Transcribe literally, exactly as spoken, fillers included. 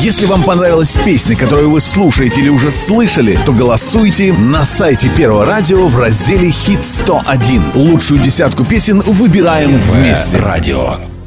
Если вам понравилась песня, которую вы слушаете или уже слышали, то голосуйте на сайте Первого радио в разделе «Хит сто один». Лучшую десятку песен выбираем вместе. Радио.